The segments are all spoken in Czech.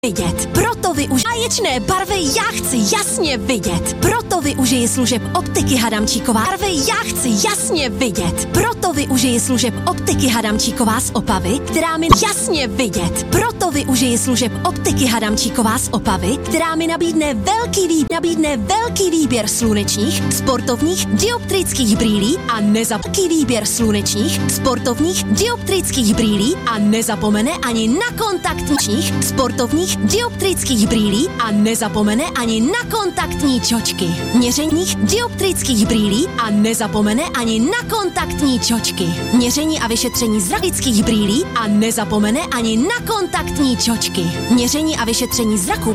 vidět. Proto využij báječné barvy já chci jasně vidět. Proto využiji služeb optiky Hadamčíková. Barvy já chci jasně vidět. Proto využiji služeb optiky Hadamčíková z Opavy, která mi jasně vidět. Proto využiji služeb optiky Hadamčíková z Opavy, která mi nabídne velký výběr slunečních, sportovních, dioptrických brýlí a velký výběr slunečních, sportovních, dioptrických brýlí a nezapomene ani na kontaktních, sportovních, dioptrických brýlí a nezapomene ani na kontaktní čočky. Měřeních dioptrických brýlí a nezapomene ani na kontaktní čočky. Měření a vyšetření zrakických brýlí a nezapomene ani na kontaktní čočky. Měření a vyšetření zraku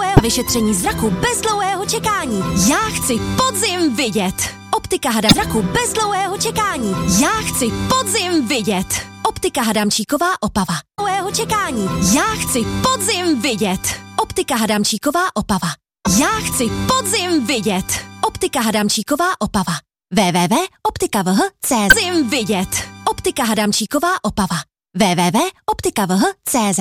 bez dlouhého čekání. Já chci podzim vidět. Optika Hadam zraku bez dlouhého čekání. Já chci podzim vidět. Optika Hadamčíková Opava. Dlouhého čekání. Já chci podzim vidět. Optika Hadamčíková Opava. Já chci podzim vidět. Optika Hadamčíková Opava. www.optikavh.cz. Podzim vidět. Optika Hadamčíková Opava. www.optikavh.cz.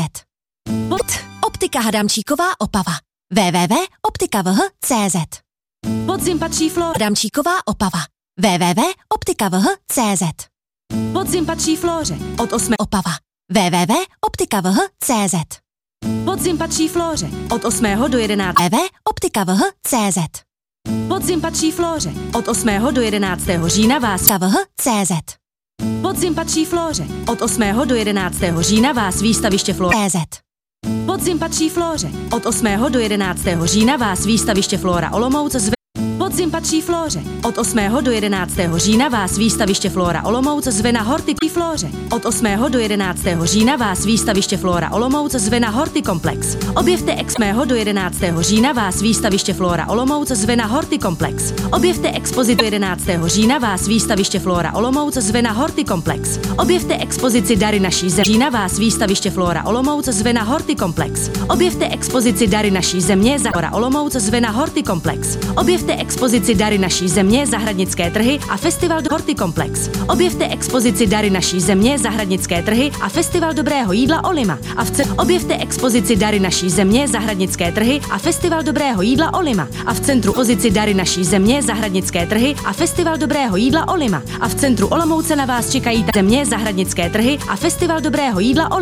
Optika Hadamčíková Opava. www.optikavh.cz. Podzim patří Flóře Hadamčíková Opava. www.optikavh.cz. Podzim patří Flóře od 8. Opava. www.optikavh.cz. Podzim patří Flóře od 8. do 11. www.optikavh.cz. Podzim patří Flóře od 8. do 11. října vás KVH.cz. Podzim patří Flóře od 8. do 11. října vás výstaviště Flóra. Podzim patří Flóře od 8. do 11. října vás výstaviště Flóra Olomouc zve. Podzim patří Flóře od 8. do 11. října vás výstaviště Flóra Olomouc zve na Horty Flóře. Od 8. do 11. října vás výstaviště Flóra Olomouc zve na Horty komplex. Objevte 8. do 11. října vás výstaviště Flóra Olomouc zve na Horty komplex. Objevte expozici 11. října vás výstaviště Flóra Olomouc zve na Horty komplex. Objevte expozici Dary naší země. Října vás výstaviště Flóra Olomouc zve na Horty komplex. Objevte expozici Dary naší země za Flóra Olomouc zve na Horty komplex. Objevte expozici Dary naší země, zahradnické trhy a festival do Horty komplex. Objevte expozici Dary naší země, zahradnické trhy a festival dobrého jídla Olima. Objevte expozici Dary naší země, zahradnické trhy a festival dobrého jídla Olima. A v centru expozici Dary naší země, zahradnické trhy a festival dobrého jídla Olima. A v centru Olomouce na vás čekají země, zahradnické trhy a festival dobrého jídla Olima.